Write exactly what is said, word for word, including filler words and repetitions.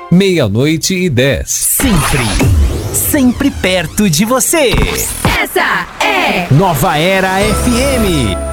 meia-noite e dez. Sempre, sempre perto de você. Essa é Nova Era F M.